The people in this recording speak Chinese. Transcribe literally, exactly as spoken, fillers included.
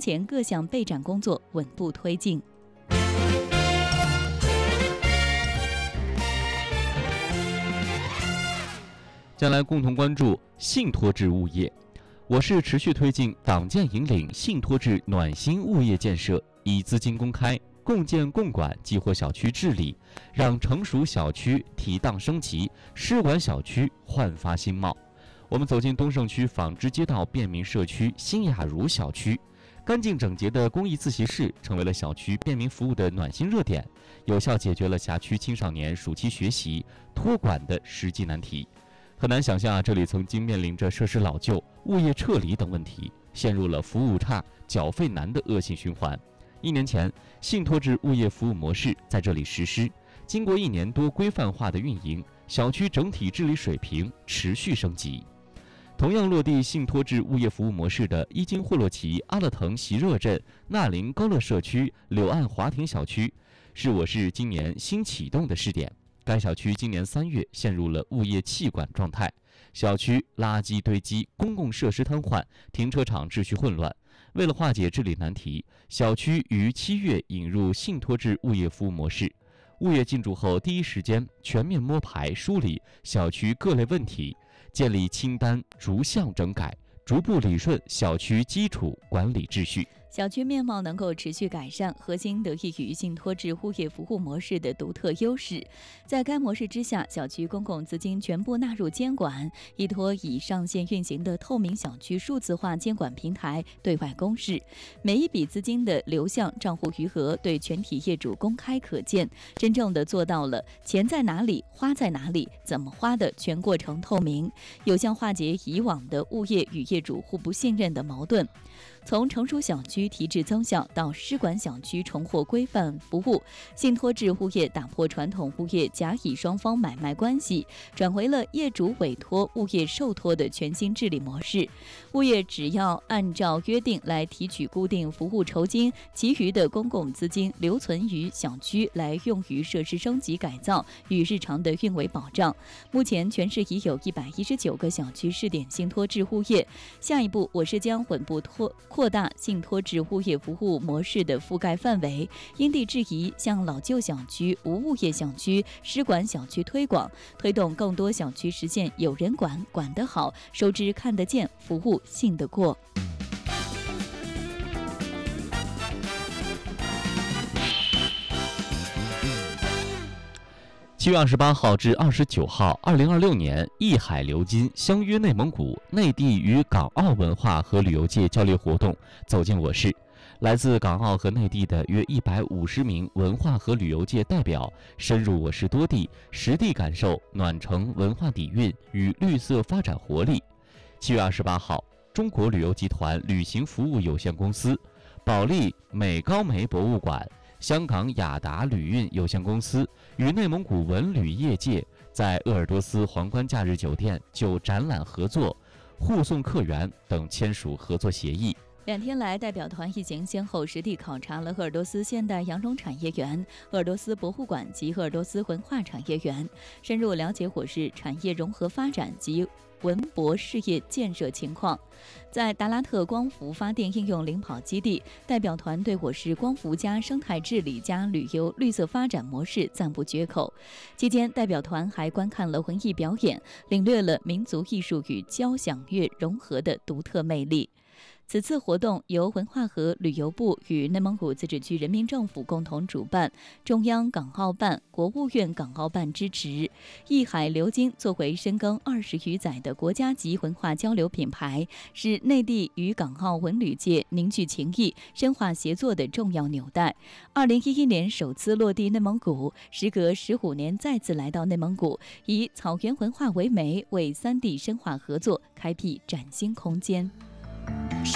前各项备战工作稳步推进。 将来共同关注信托制物业。我市持续推进党建引领信托制暖心物业建设，以资金公开、共建共管激活小区治理，让成熟小区提档升级，失管小区焕发新貌。我们走进东胜区纺织街道便民社区新雅茹小区，干净整洁的公益自习室成为了小区便民服务的暖心热点，有效解决了辖区青少年暑期学习托管的实际难题。很难想象啊，这里曾经面临着设施老旧、物业撤离等问题，陷入了服务差、缴费难的恶性循环。一年前，信托制物业服务模式在这里实施，经过一年多规范化的运营，小区整体治理水平持续升级。同样落地信托制物业服务模式的伊金霍洛奇阿勒腾习热镇纳林高乐社区柳岸华庭小区，是我市今年新启动的试点。该小区今年三月陷入了物业弃管状态，小区垃圾堆积，公共设施瘫痪，停车场秩序混乱。为了化解治理难题，小区于七月引入信托制物业服务模式。物业进驻后，第一时间全面摸排梳理小区各类问题，建立清单，逐项整改，逐步理顺小区基础管理秩序。 小区面貌能够持续改善，核心得益于信托制物业服务模式的独特优势。在该模式之下，小区公共资金全部纳入监管，依托已上线运行的透明小区数字化监管平台对外公示，每一笔资金的流向、账户余额对全体业主公开可见，真正的做到了钱在哪里、花在哪里、怎么花的全过程透明，有效化解以往的物业与业主互不信任的矛盾。从成熟小区提质增效到失管小区重获规范服务，信托制物业打破传统物业甲乙双方买卖关系，转回了业主委托、物业受托的全新治理模式。物业只要按照约定来提取固定服务酬金，其余的公共资金留存于小区来用于设施升级改造与日常的运维保障。目前全市已有一百一十九个小区试点信托制物业，下一步我市将稳步拓扩大信托制物业服务模式的覆盖范围，因地制宜向老旧小区、无物业小区、失管小区推广，推动更多小区实现有人管、管得好、收支看得见、服务信得过。 七月二十八号至二十九号，二零二六年艺海流金相约内蒙古，内地与港澳文化和旅游界交流活动走进我市。来自港澳和内地的约一百五十名文化和旅游界代表深入我市多地，实地感受暖城文化底蕴与绿色发展活力。七月二十八号，中国旅游集团旅行服务有限公司、保利美高梅博物馆、香港雅达旅运有限公司与内蒙古文旅业界在鄂尔多斯皇冠假日酒店就展览合作、护送客源等签署合作协议。 两天来，代表团一行先后实地考察了鄂尔多斯现代羊绒产业园、鄂尔多斯博物馆及鄂尔多斯文化产业园，深入了解我市产业融合发展及文博事业建设情况。在达拉特光伏发电应用领跑基地，代表团对我市光伏加生态治理加旅游绿色发展模式赞不绝口。期间，代表团还观看了文艺表演，领略了民族艺术与交响乐融合的独特魅力。此次活动由文化和旅游部与内蒙古自治区人民政府共同主办，中央港澳办、国务院港澳办支持。艺海流金作为深耕二十余载的国家级文化交流品牌，是内地与港澳文旅界凝聚情谊、深化协作的重要纽带。二零一一年首次落地内蒙古，时隔十五年再次来到内蒙古，以草原文化为媒，为三地深化合作开辟崭新空间。